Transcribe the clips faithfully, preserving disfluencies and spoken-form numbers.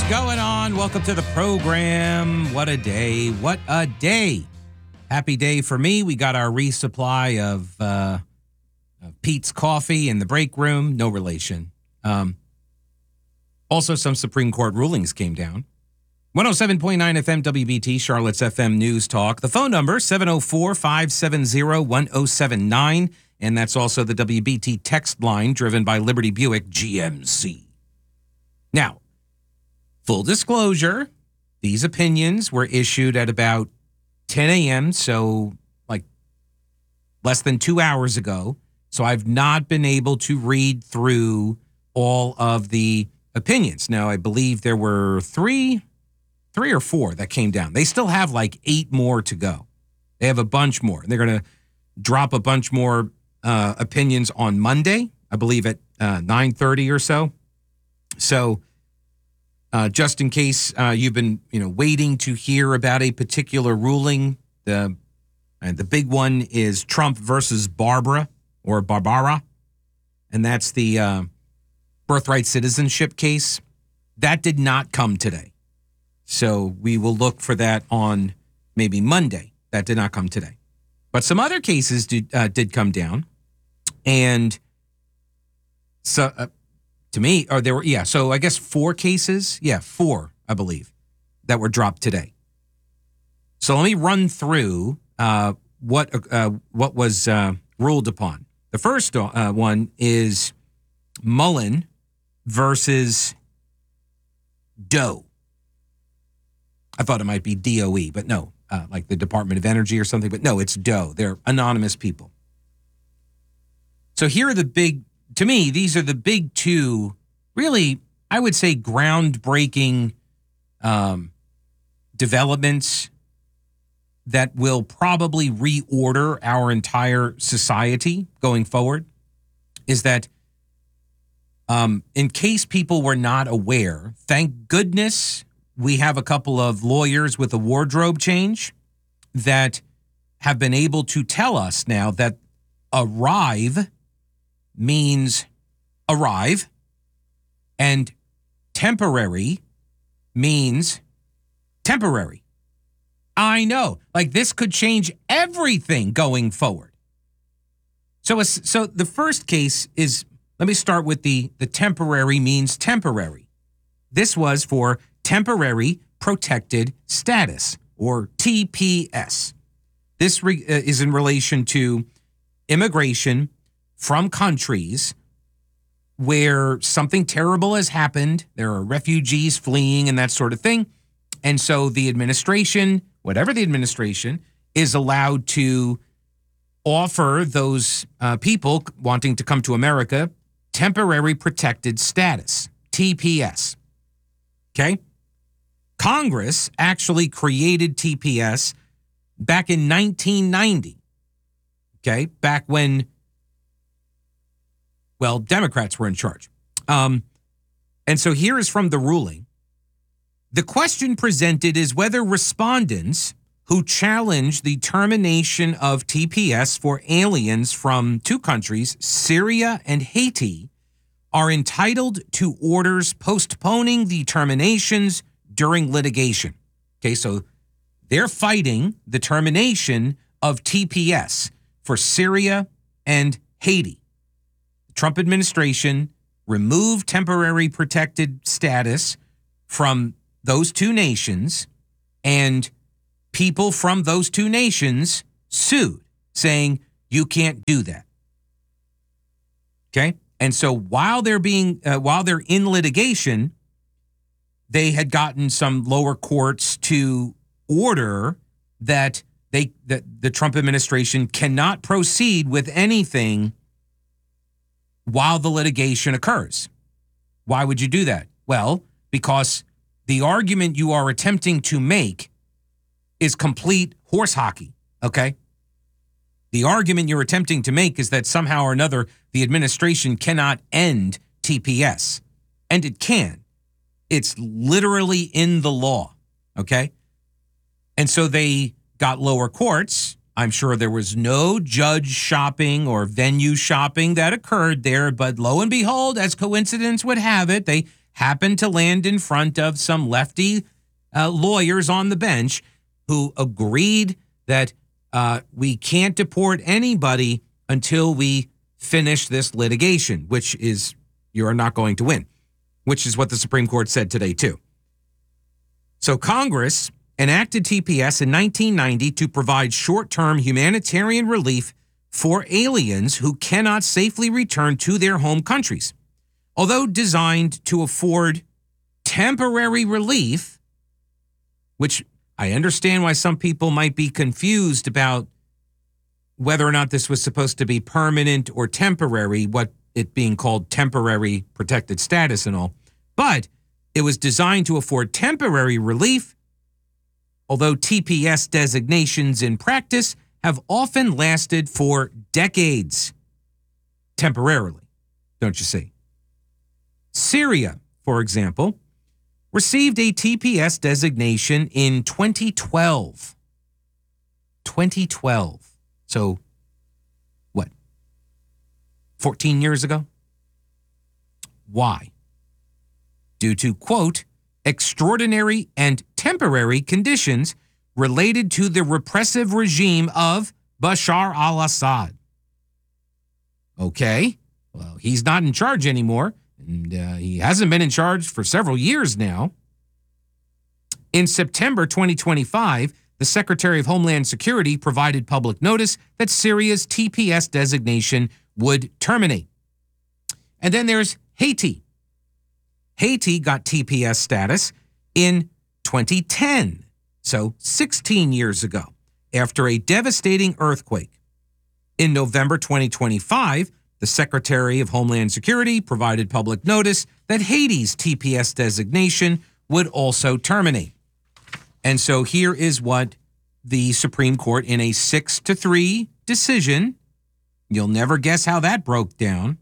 going on? Welcome to the program. What a day. What a day. Happy day for me. We got our resupply of, uh, of Pete's coffee in the break room. No relation. Um, also, some Supreme Court rulings came down. one oh seven point nine F M W B T, Charlotte's F M News Talk. The phone number, seven oh four, five seven oh, one oh seven nine. And that's also the W B T text line driven by Liberty Buick G M C. Now, full disclosure, these opinions were issued at about ten a.m., so like less than two hours ago. So I've not been able to read through all of the opinions. Now, I believe there were three, three or four that came down. They still have like eight more to go. They have a bunch more. And they're going to drop a bunch more uh, opinions on Monday, I believe at uh, nine thirty or so. So uh, just in case uh, you've been, you know, waiting to hear about a particular ruling, the uh, the big one is Trump versus Barbara or Barbara, and that's the uh, birthright citizenship case. That did not come today. So we will look for that on maybe Monday. That did not come today. But some other cases did, uh, did come down. And so uh, to me, or there were, yeah, so I guess four cases. Yeah, four, I believe, that were dropped today. So let me run through uh, what uh, what was uh, ruled upon. The first uh, one is Mullen versus Doe. I thought it might be D O E, but no, uh, like the Department of Energy or something. But no, it's Doe. They're anonymous people. So here are the big, to me, these are the big two, really, I would say groundbreaking um, developments that will probably reorder our entire society going forward. Is that, um, in case people were not aware, thank goodness we have a couple of lawyers with a wardrobe change that have been able to tell us now that arrive means arrive, and temporary means temporary. I know, like this could change everything going forward. So, so the first case is, let me start with the, the temporary means temporary. This was for temporary protected status, or T P S. This re, uh, is in relation to immigration from countries where something terrible has happened. There are refugees fleeing and that sort of thing. And so the administration, whatever the administration, is allowed to offer those uh, people wanting to come to America temporary protected status, T P S. Okay? Congress actually created T P S back in nineteen ninety. Okay? Back when, well, Democrats were in charge. Um, and so here is from the ruling. The question presented is whether respondents who challenge the termination of T P S for aliens from two countries, Syria and Haiti, are entitled to orders postponing the terminations during litigation. Okay, so they're fighting the termination of T P S for Syria and Haiti. The Trump administration removed temporary protected status from those two nations, and people from those two nations sued, saying you can't do that. Okay? And so while they're being uh, while they're in litigation, they had gotten some lower courts to order that they that the Trump administration cannot proceed with anything while the litigation occurs. Why would you do that? Well, because the argument you are attempting to make is complete horse hockey, okay? The argument you're attempting to make is that somehow or another the administration cannot end T P S. And it can. It's literally in the law, okay? And so they got lower courts. I'm sure there was no judge shopping or venue shopping that occurred there, but lo and behold, as coincidence would have it, they happened to land in front of some lefty uh, lawyers on the bench who agreed that uh, we can't deport anybody until we finish this litigation, which is you are not going to win, which is what the Supreme Court said today, too. So Congress enacted T P S in nineteen ninety to provide short-term humanitarian relief for aliens who cannot safely return to their home countries. Although designed to afford temporary relief, which I understand why some people might be confused about whether or not this was supposed to be permanent or temporary, what it being called temporary protected status and all. But it was designed to afford temporary relief, although T P S designations in practice have often lasted for decades. Temporarily, don't you see? Syria, for example, received a T P S designation in twenty twelve. twenty twelve. So, what? fourteen years ago? Why? Due to, quote, extraordinary and temporary conditions related to the repressive regime of Bashar al-Assad. Okay, well, he's not in charge anymore, and uh, he hasn't been in charge for several years now. In September twenty twenty-five, the Secretary of Homeland Security provided public notice that Syria's T P S designation would terminate. And then there's Haiti. Haiti got T P S status in twenty ten, so sixteen years ago, after a devastating earthquake. In November twenty twenty-five, the Secretary of Homeland Security provided public notice that Haiti's T P S designation would also terminate. And so here is what the Supreme Court, in a six to three decision, you'll never guess how that broke down.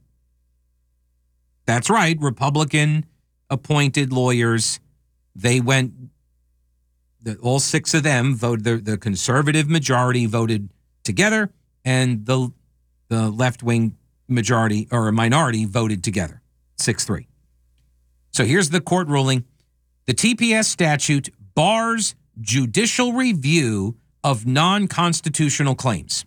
That's right, Republican appointed lawyers, they went, the, all six of them voted, the, the conservative majority voted together, and the, the left-wing majority or a minority voted together, six three. So here's the court ruling. The T P S statute bars judicial review of non-constitutional claims.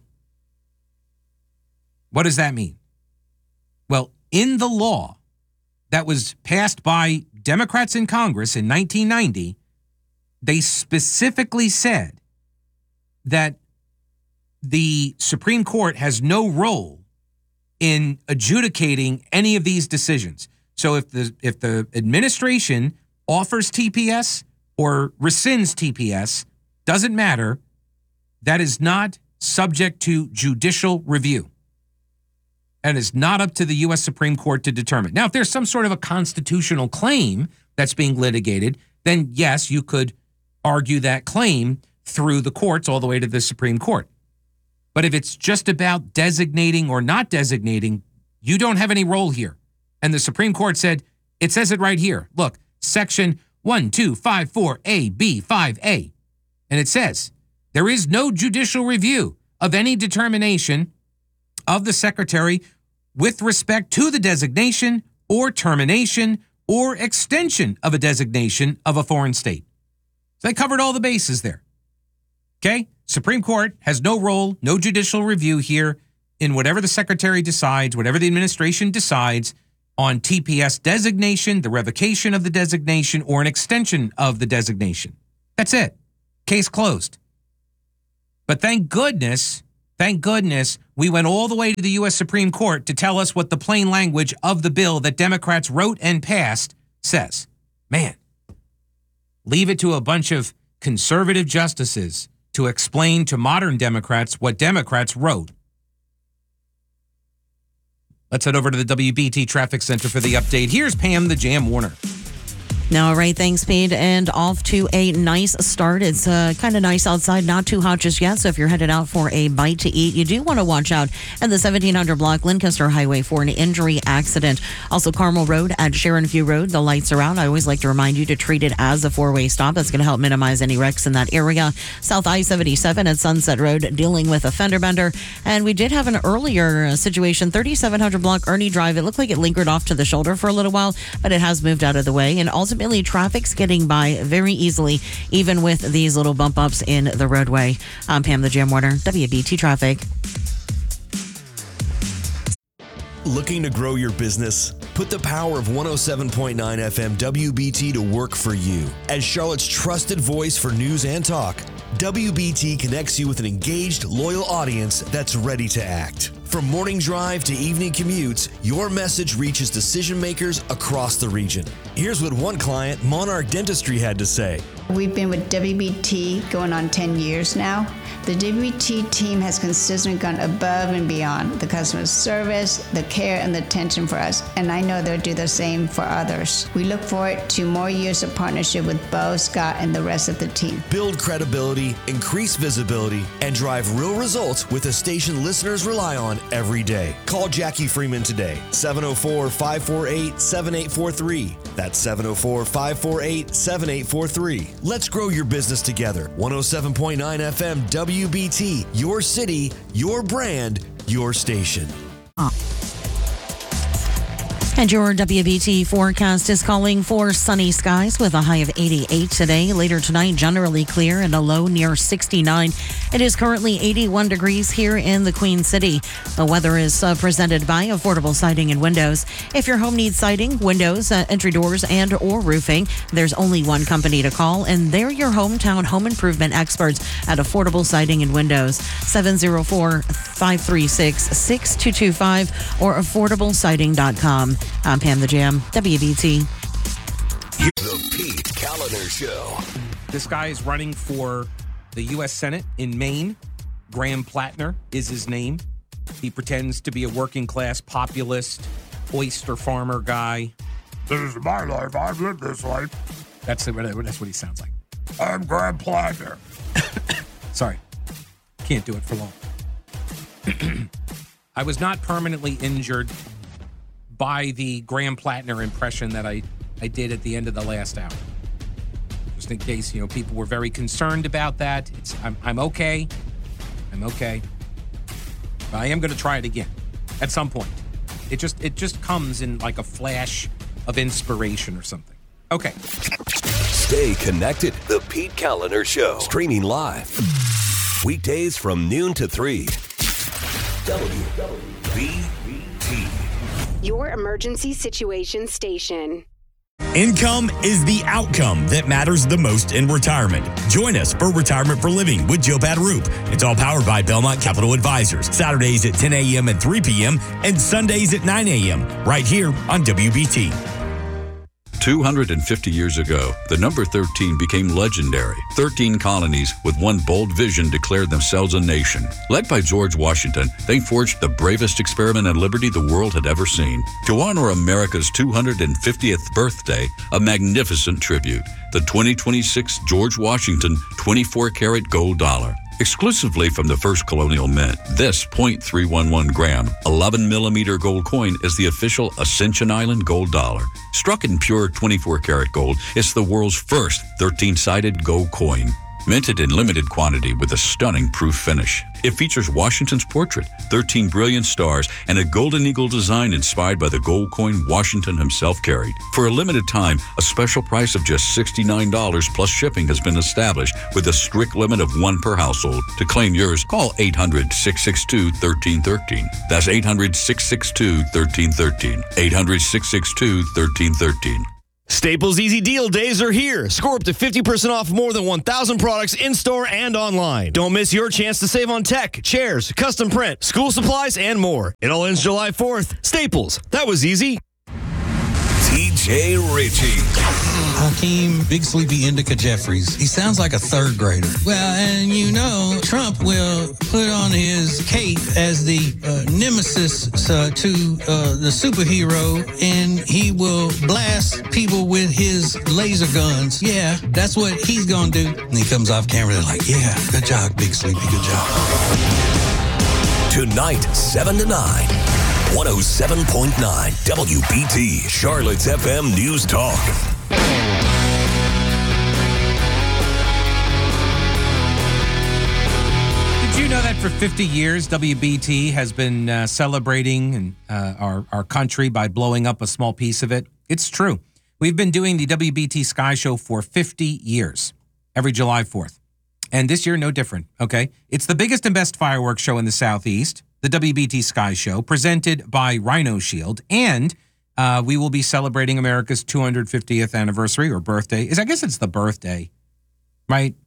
What does that mean? Well, in the law that was passed by Democrats in Congress in nineteen ninety, they specifically said that the Supreme Court has no role in adjudicating any of these decisions. So if the if the administration offers T P S or rescinds T P S, doesn't matter. That is not subject to judicial review. And is not up to the U S Supreme Court to determine. Now, if there's some sort of a constitutional claim that's being litigated, then yes, you could argue that claim through the courts all the way to the Supreme Court. But if it's just about designating or not designating, you don't have any role here. And the Supreme Court said, it says it right here. Look, section one two five four A B five A. And it says, there is no judicial review of any determination of the secretary with respect to the designation or termination or extension of a designation of a foreign state. So they covered all the bases there. Okay? Supreme Court has no role, no judicial review here in whatever the secretary decides, whatever the administration decides on T P S designation, the revocation of the designation, or an extension of the designation. That's it. Case closed. But thank goodness, thank goodness, we went all the way to the U S Supreme Court to tell us what the plain language of the bill that Democrats wrote and passed says. Man, leave it to a bunch of conservative justices to explain to modern Democrats what Democrats wrote. Let's head over to the W B T Traffic Center for the update. Here's Pam the Jam Warner. Now, all right, thanks, Pete. And off to a nice start. It's uh, kind of nice outside, not too hot just yet. So if you're headed out for a bite to eat, you do want to watch out at the seventeen hundred block Lancaster Highway for an injury accident. Also, Carmel Road at Sharon Few Road, the lights are out. I always like to remind you to treat it as a four-way stop. That's going to help minimize any wrecks in that area. South I seventy-seven at Sunset Road dealing with a fender bender. And we did have an earlier situation, thirty-seven hundred block Ernie Drive. It looked like it lingered off to the shoulder for a little while, but it has moved out of the way. And also, ultimately, traffic's getting by very easily, even with these little bump ups in the roadway. I'm Pam the Jam Warner, W B T Traffic. Looking to grow your business? Put the power of one oh seven point nine F M W B T to work for you. As Charlotte's trusted voice for news and talk, W B T connects you with an engaged, loyal audience that's ready to act. From morning drive to evening commutes, your message reaches decision makers across the region. Here's what one client, Monarch Dentistry, had to say. We've been with W B T going on ten years now. The W B T team has consistently gone above and beyond the customer service, the care, and the attention for us, and I know they'll do the same for others. We look forward to more years of partnership with Bo, Scott, and the rest of the team. Build credibility, increase visibility, and drive real results with a station listeners rely on every day. Call Jackie Freeman today, seven oh four, five four eight, seven eight four three. That's seven oh four, five four eight, seven eight four three. Let's grow your business together. one oh seven point nine F M W B T, your city, your brand, your station. Oh. And your W B T forecast is calling for sunny skies with a high of eighty-eight today. Later tonight, generally clear and a low near sixty-nine. It is currently eighty-one degrees here in the Queen City. The weather is uh, presented by Affordable Siding and Windows. If your home needs siding, windows, uh, entry doors, and or roofing, there's only one company to call, and they're your hometown home improvement experts at Affordable Siding and Windows. seven oh four, five three six, six two two five or affordable siding dot com. I'm Pam the Jam, W B T. The Pete Kaliner Show. This guy is running for the U S Senate in Maine. Graham Plattner is his name. He pretends to be a working class populist, oyster farmer guy. This is my life. I've lived this life. That's, that's what he sounds like. I'm Graham Plattner. Sorry. Can't do it for long. I was not permanently injured by the Graham Plattner impression that I, I did at the end of the last hour. Just in case, you know, people were very concerned about that. It's I'm, I'm okay. I'm okay. But I am going to try it again at some point. It just it just comes in like a flash of inspiration or something. Okay. Stay connected. The Pete Kaliner Show. Streaming live. Weekdays from noon to three. W B T. Your emergency situation station. Income is the outcome that matters the most in retirement. Join us for Retirement for Living with Joe Padarup. It's all powered by Belmont Capital Advisors. Saturdays at ten a.m. and three p.m. and Sundays at nine a.m. right here on W B T. two hundred fifty years ago, the number thirteen became legendary. thirteen colonies with one bold vision declared themselves a nation. Led by George Washington, they forged the bravest experiment in liberty the world had ever seen. To honor America's two hundred fiftieth birthday, a magnificent tribute, the twenty twenty-six George Washington twenty-four karat gold dollar. Exclusively from the first colonial mint, this point three one one gram, eleven millimeter gold coin is the official Ascension Island gold dollar. Struck in pure twenty-four karat gold, it's the world's first thirteen-sided gold coin. Minted in limited quantity with a stunning proof finish. It features Washington's portrait, thirteen brilliant stars, and a golden eagle design inspired by the gold coin Washington himself carried. For a limited time, a special price of just sixty-nine dollars plus shipping has been established with a strict limit of one per household. To claim yours, call eight hundred, six six two, one three one three. That's eight hundred, six six two, one three one three. eight hundred, six six two, one three one three. Staples Easy Deal days are here. Score up to fifty percent off more than one thousand products in-store and online. Don't miss your chance to save on tech, chairs, custom print, school supplies, and more. It all ends July fourth. Staples. That was easy. T Jay Ritchie. Hakeem Big Sleepy Indica Jeffries. He sounds like a third grader. Well, and you know, Trump will put on his cape as the uh, nemesis uh, to uh, the superhero, and he will blast people with his laser guns. Yeah, that's what he's gonna do. And he comes off camera, they're like, yeah, good job, Big Sleepy, good job. Tonight, seven to nine. one oh seven point nine W B T, Charlotte's F M News Talk. Did you know that for fifty years, W B T has been uh, celebrating and, uh, our, our country by blowing up a small piece of it? It's true. We've been doing the W B T Sky Show for fifty years, every July fourth. And this year, no different, okay? It's the biggest and best fireworks show in the Southeast, the W B T Sky Show, presented by Rhino Shield. And uh, we will be celebrating America's two hundred fiftieth anniversary or birthday. Is I guess it's the birthday, right?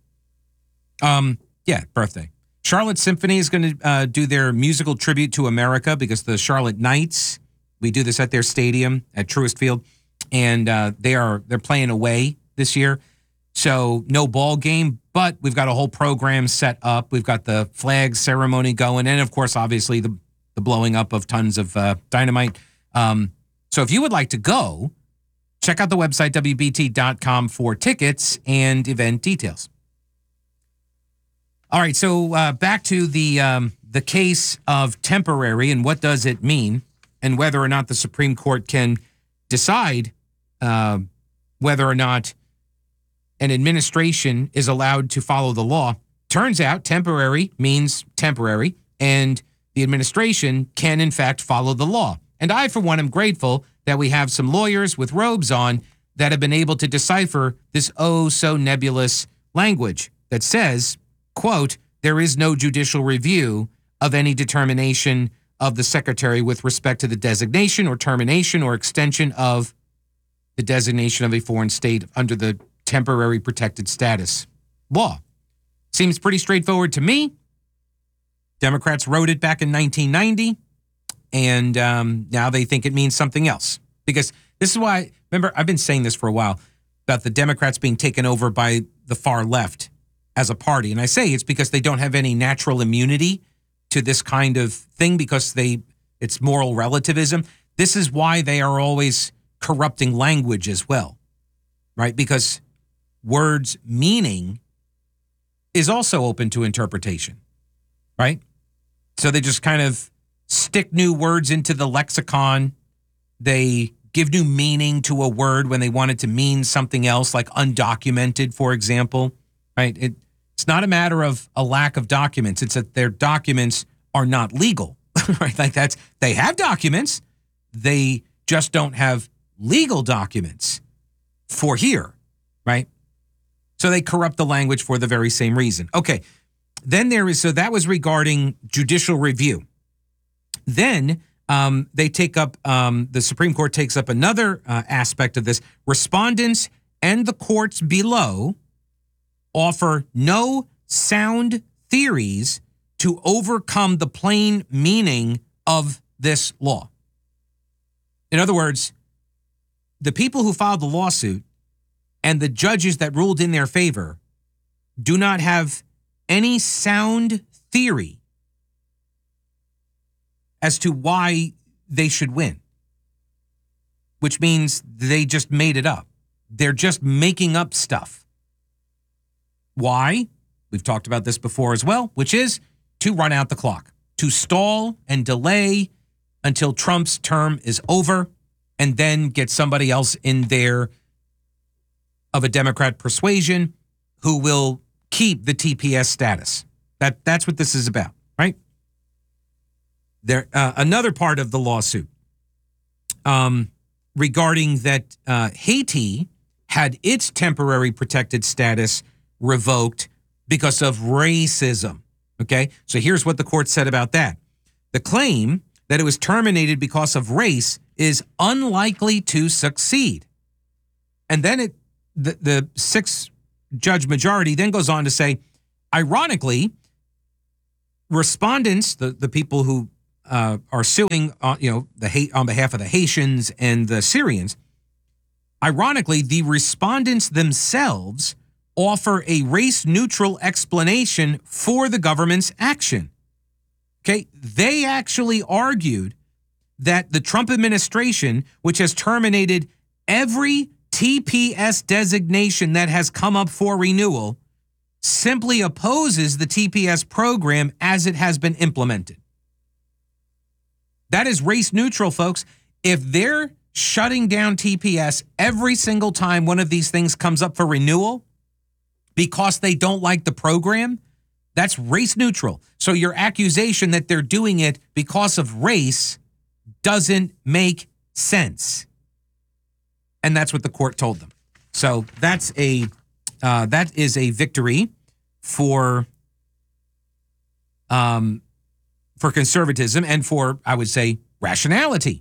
Um, yeah, birthday. Charlotte Symphony is going to uh, do their musical tribute to America because the Charlotte Knights, we do this at their stadium at Truist Field, and uh, they are they're playing away this year. So no ball game, but we've got a whole program set up. We've got the flag ceremony going, and of course, obviously, the, the blowing up of tons of uh, dynamite. Um, so if you would like to go, check out the website, W B T dot com, for tickets and event details. All right, so uh, back to the um, the case of temporary and what does it mean, and whether or not the Supreme Court can decide uh, whether or not an administration is allowed to follow the law. Turns out temporary means temporary, and the administration can, in fact, follow the law. And I, for one, am grateful that we have some lawyers with robes on that have been able to decipher this oh-so-nebulous language that says, quote, there is no judicial review of any determination of the secretary with respect to the designation or termination or extension of the designation of a foreign state under the temporary protected status law. Seems pretty straightforward to me. Democrats wrote it back in nineteen ninety, and um, now they think it means something else. Because this is why, remember, I've been saying this for a while about the Democrats being taken over by the far left as a party. And I say it's because they don't have any natural immunity to this kind of thing because they it's moral relativism. This is why they are always corrupting language as well, right? Because words' meaning is also open to interpretation, right? So they just kind of stick new words into the lexicon. They give new meaning to a word when they want it to mean something else, like undocumented, for example, right? It, it's not a matter of a lack of documents. It's that their documents are not legal, right? Like that's, they have documents. They just don't have legal documents for here, right? So they corrupt the language for the very same reason. Okay, then there is, so that was regarding judicial review. Then um, they take up, um, the Supreme Court takes up another uh, aspect of this. Respondents and the courts below offer no sound theories to overcome the plain meaning of this law. In other words, the people who filed the lawsuit and the judges that ruled in their favor do not have any sound theory as to why they should win, which means they just made it up. They're just making up stuff. Why? We've talked about this before as well, which is to run out the clock, to stall and delay until Trump's term is over and then get somebody else in there of a Democrat persuasion who will keep the T P S status. That that's what this is about, right? There, uh, another part of the lawsuit um, regarding that uh, Haiti had its temporary protected status revoked because of racism. Okay, so here's what the court said about that. The claim that it was terminated because of race is unlikely to succeed. And then it, the, the six-judge majority then goes on to say, ironically, respondents, the, the people who uh, are suing, uh, you know, the hate on behalf of the Haitians and the Syrians, Ironically, the respondents themselves offer a race-neutral explanation for the government's action. Okay, they actually argued that the Trump administration, which has terminated every T P S designation that has come up for renewal, simply opposes the T P S program as it has been implemented. That is race neutral, folks. If they're shutting down T P S every single time one of these things comes up for renewal because they don't like the program, that's race neutral. So your accusation that they're doing it because of race doesn't make sense. And that's what the court told them. So that's a uh, that is a victory for um for conservatism and for, I would say, rationality.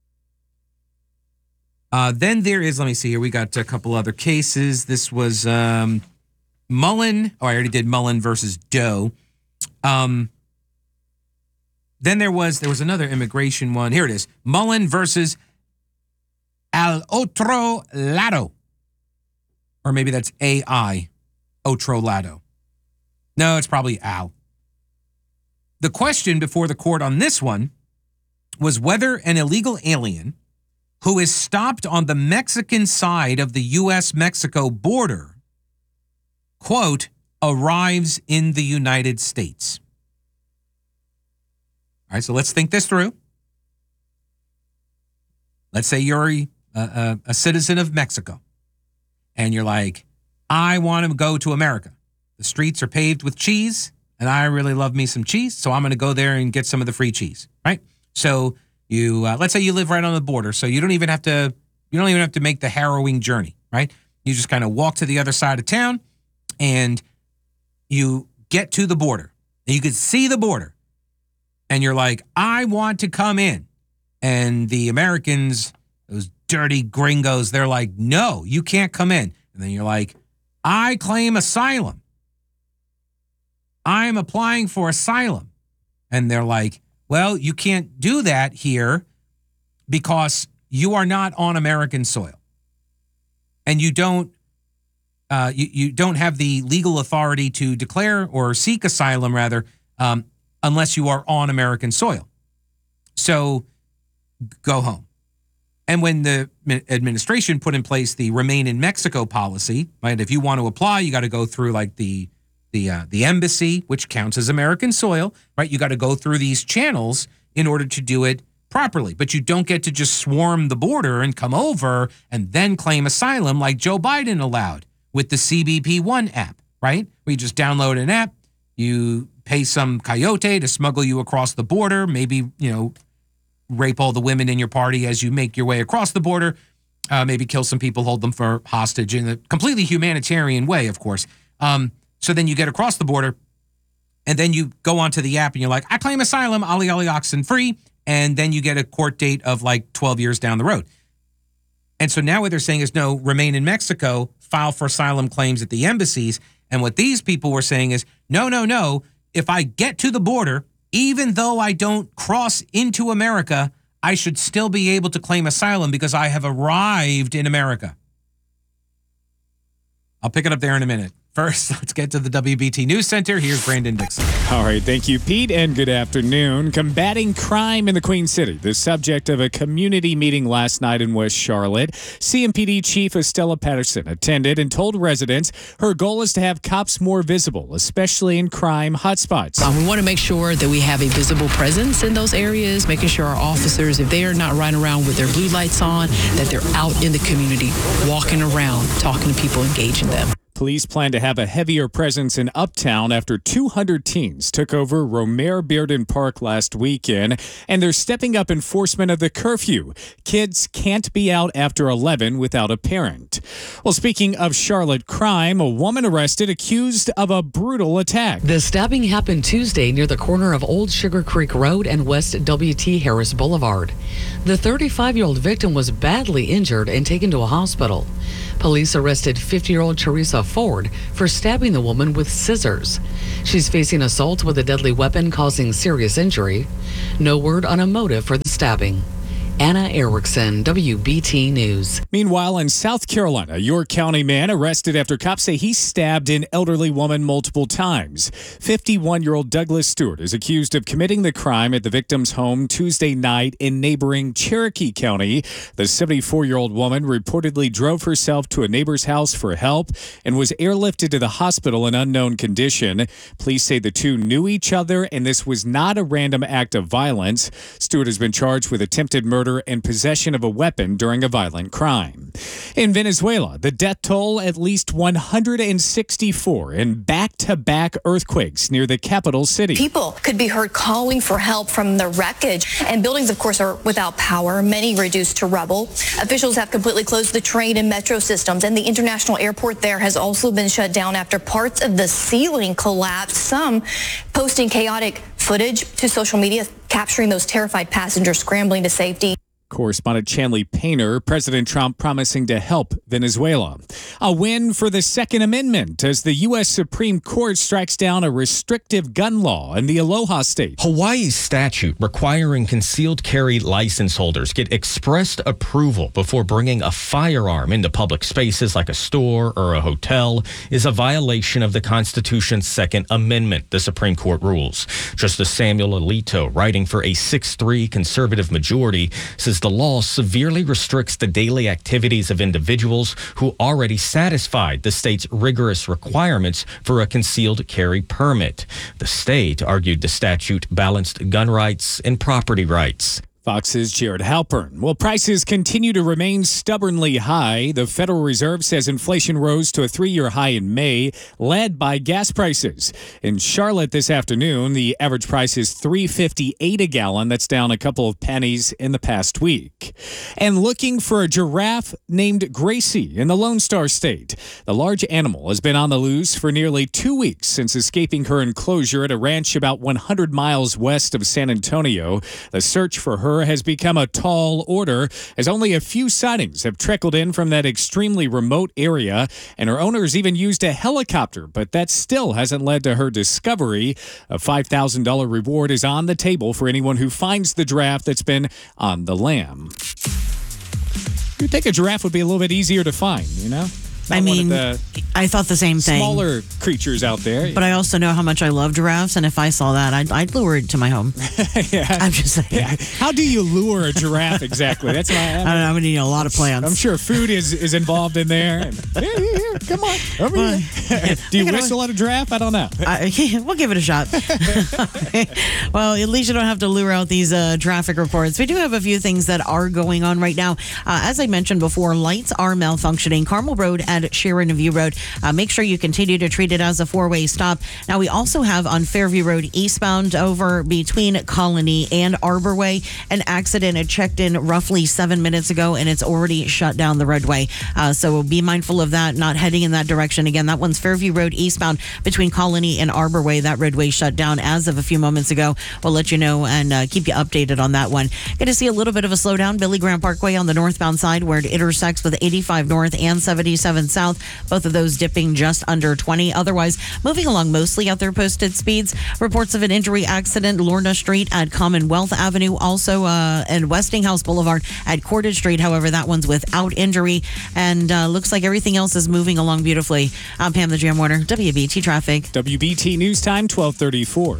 Uh, then there is, let me see here, we got a couple other cases. This was um, Mullen. Oh, I already did Mullen versus Doe. Um, then there was there was another immigration one. Here it is. Mullen versus Al Otro Lado. Or maybe that's A I, Otro Lado. No, it's probably Al. The question before the court on this one was whether an illegal alien who is stopped on the Mexican side of the U S Mexico border, quote, arrives in the United States. All right, so let's think this through. Let's say you're a, a, a citizen of Mexico, and you're like, I want to go to America. The streets are paved with cheese, and I really love me some cheese, so I'm going to go there and get some of the free cheese, right? So you, uh, let's say you live right on the border, so you don't even have to, you don't even have to make the harrowing journey, right? You just kind of walk to the other side of town, and you get to the border, and you can see the border, and you're like, I want to come in, and the Americans, those dirty gringos, they're like, no, you can't come in, and then you're like, I claim asylum. I'm applying for asylum. And they're like, well, you can't do that here because you are not on American soil. And you don't uh, you, you don't have the legal authority to declare or seek asylum, rather, um, unless you are on American soil. So go home. And when the administration put in place the Remain in Mexico policy, right, if you want to apply, you got to go through like the the uh, the embassy, which counts as American soil, right? You got to go through these channels in order to do it properly. But you don't get to just swarm the border and come over and then claim asylum like Joe Biden allowed with the C B P one app, right? Where you just download an app, you pay some coyote to smuggle you across the border, maybe, you know, rape all the women in your party as you make your way across the border, uh, maybe kill some people, hold them for hostage in a completely humanitarian way, of course. Um, so then you get across the border, and then you go onto the app, and you're like, I claim asylum, ollie ollie oxen free, and then you get a court date of like twelve years down the road. And so now what they're saying is, no, remain in Mexico, file for asylum claims at the embassies. And what these people were saying is, no, no, no, if I get to the border, even though I don't cross into America, I should still be able to claim asylum because I have arrived in America. I'll pick it up there in a minute. First, let's get to the W B T News Center. Here's Brandon Dixon. All right, thank you, Pete, and good afternoon. Combating crime in the Queen City, the subject of a community meeting last night in West Charlotte. C M P D Chief Estella Patterson attended and told residents her goal is to have cops more visible, especially in crime hotspots. Uh, we want to make sure that we have a visible presence in those areas, making sure our officers, if they are not riding around with their blue lights on, that they're out in the community, walking around, talking to people, engaging them. Police plan to have a heavier presence in Uptown after two hundred teens took over Romare Bearden Park last weekend, and they're stepping up enforcement of the curfew. Kids can't be out after eleven without a parent. Well, speaking of Charlotte crime, a woman arrested accused of a brutal attack. The stabbing happened Tuesday near the corner of Old Sugar Creek Road and West W T Harris Boulevard. The thirty-five-year-old victim was badly injured and taken to a hospital. Police arrested fifty-year-old Teresa Ford for stabbing the woman with scissors. She's facing assault with a deadly weapon causing serious injury. No word on a motive for the stabbing. Anna Erickson, W B T News. Meanwhile, in South Carolina, a York County man arrested after cops say he stabbed an elderly woman multiple times. fifty-one-year-old Douglas Stewart is accused of committing the crime at the victim's home Tuesday night in neighboring Cherokee County. The seventy-four-year-old woman reportedly drove herself to a neighbor's house for help and was airlifted to the hospital in unknown condition. Police say the two knew each other and this was not a random act of violence. Stewart has been charged with attempted murder and possession of a weapon during a violent crime. In Venezuela, the death toll at least one hundred sixty-four in back-to-back earthquakes near the capital city. People could be heard calling for help from the wreckage, and buildings, of course, are without power, many reduced to rubble. Officials have completely closed the train and metro systems, and the international airport there has also been shut down after parts of the ceiling collapsed, some posting chaotic footage to social media, capturing those terrified passengers scrambling to safety. Correspondent Chanley Painter, President Trump promising to help Venezuela. A win for the Second Amendment as the U S Supreme Court strikes down a restrictive gun law in the Aloha State. Hawaii's statute requiring concealed carry license holders get expressed approval before bringing a firearm into public spaces like a store or a hotel is a violation of the Constitution's Second Amendment, the Supreme Court rules. Justice Samuel Alito, writing for a six three conservative majority, says the law severely restricts the daily activities of individuals who already satisfied the state's rigorous requirements for a concealed carry permit. The state argued the statute balanced gun rights and property rights. Fox's Jared Halpern. Well, prices continue to remain stubbornly high. The Federal Reserve says inflation rose to a three-year high in May, led by gas prices. In Charlotte this afternoon, the average price is three dollars and fifty-eight cents a gallon. That's down a couple of pennies in the past week. And looking for a giraffe named Gracie in the Lone Star State. The large animal has been on the loose for nearly two weeks since escaping her enclosure at a ranch about one hundred miles west of San Antonio. The search for her has become a tall order as only a few sightings have trickled in from that extremely remote area, and her owners even used a helicopter, but that still hasn't led to her discovery. A five thousand dollars reward is on the table for anyone who finds the giraffe that's been on the lam. You'd think a giraffe would be a little bit easier to find, you know? Not I mean, the I thought the same thing. Smaller creatures out there. But I also know how much I love giraffes, and if I saw that, I'd, I'd lure it to my home. yeah. I'm just saying. Yeah. How do you lure a giraffe exactly? That's my. I, I don't know. I'm going to need a lot of plants. I'm sure food is, is involved in there. And, here, here, here, come on. Over well, here. Do you whistle at a giraffe? I don't know. I, we'll give it a shot. Well, at least you don't have to lure out these uh, traffic reports. We do have a few things that are going on right now. Uh, as I mentioned before, lights are malfunctioning. Carmel Road at Sharon View Road. Uh, make sure you continue to treat it as a four-way stop. Now, we also have on Fairview Road eastbound over between Colony and Arbor Way an accident. It checked in roughly seven minutes ago, and it's already shut down the roadway. Uh, so be mindful of that, not heading in that direction. Again, that one's Fairview Road eastbound between Colony and Arbor Way. That roadway shut down as of a few moments ago. We'll let you know and uh, keep you updated on that one. Going to see a little bit of a slowdown. Billy Graham Parkway on the northbound side where it intersects with eighty-five north and seventy-seven south. Both of those dipping just under twenty. Otherwise, moving along mostly at their posted speeds. Reports of an injury accident, Lorna Street at Commonwealth Avenue, also uh, and Westinghouse Boulevard at Cordage Street. However, that one's without injury, and uh, looks like everything else is moving along beautifully. I'm Pam the Jam Warner, W B T Traffic. W B T News Time, twelve thirty-four.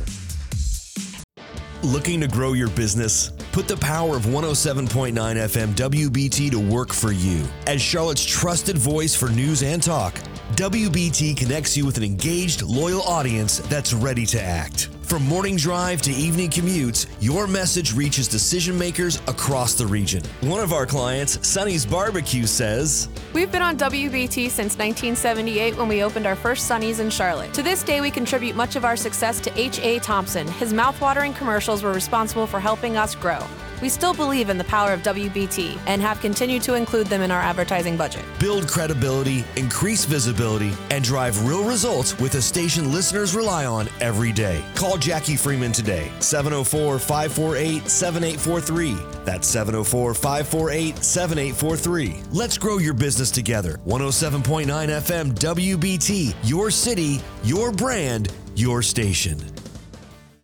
Looking to grow your business? Put the power of one oh seven point nine F M W B T to work for you. As Charlotte's trusted voice for news and talk, W B T connects you with an engaged, loyal audience that's ready to act. From morning drive to evening commutes, your message reaches decision makers across the region. One of our clients, Sonny's Barbecue, says, "We've been on W B T since nineteen seventy-eight when we opened our first Sonny's in Charlotte. To this day, we contribute much of our success to H A. Thompson. His mouthwatering commercials were responsible for helping us grow. We still believe in the power of W B T and have continued to include them in our advertising budget. Build credibility, increase visibility, and drive real results with a station listeners rely on every day. Call Jackie Freeman today, seven oh four, five four eight, seven eight four three. That's seven oh four, five four eight, seven eight four three. Let's grow your business together. one oh seven point nine F M W B T, your city, your brand, your station.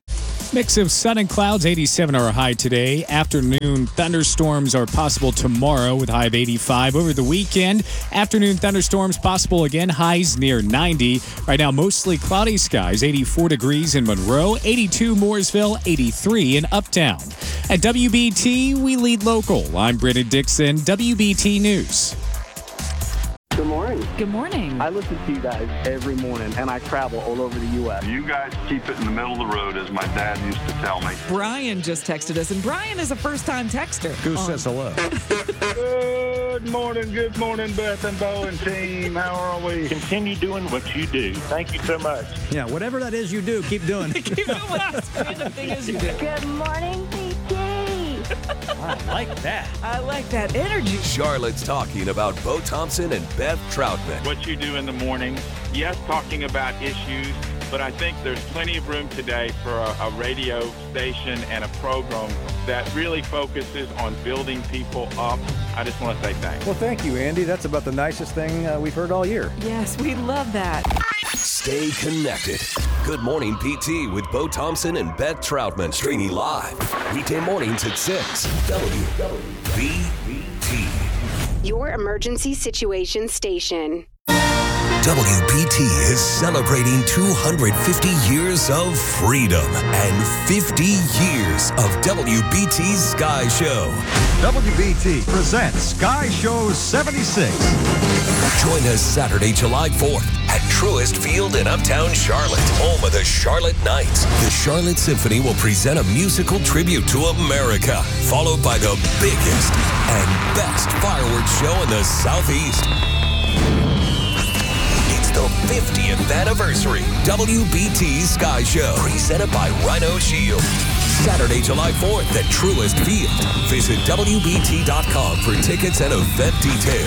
Mix of sun and clouds, eighty-seven our high today. Afternoon thunderstorms are possible tomorrow with high of eighty-five. Over the weekend, afternoon thunderstorms possible again, highs near ninety. Right now, mostly cloudy skies, eighty-four degrees in Monroe, eighty-two Mooresville, eighty-three in Uptown. At W B T, we lead local. I'm Brennan Dixon, W B T News. Good morning. Good morning. I listen to you guys every morning, and I travel all over the U S You guys keep it in the middle of the road, as my dad used to tell me. Brian just texted us, and Brian is a first-time texter. Who says hello? Good morning, good morning, Beth and Bo and team. How are we? Continue doing what you do. Thank you so much. Yeah, whatever that is you do, keep doing it. Keep doing what this random thing is you do. Good morning, P T. I like that. I like that energy. Charlotte's talking about Bo Thompson and Beth Troutman. What you do in the morning, yes, talking about issues, but I think there's plenty of room today for a, a radio station and a program that really focuses on building people up. I just want to say thanks. Well, thank you, Andy. That's about the nicest thing uh, we've heard all year. Yes, we love that. Stay connected. Good Morning P T with Bo Thompson and Beth Troutman. Streaming live weekday mornings at six. W W B T. Your emergency situation station. W B T is celebrating two hundred fifty years of freedom and fifty years of W B T's Sky Show. W B T presents Sky Show seventy-six. Join us Saturday, July fourth at Truist Field in Uptown Charlotte, home of the Charlotte Knights. The Charlotte Symphony will present a musical tribute to America, followed by the biggest and best fireworks show in the Southeast. The fiftieth anniversary W B T Sky Show, presented by Rhino Shield. Saturday, July fourth at Truist Field. Visit W B T dot com for tickets and event details.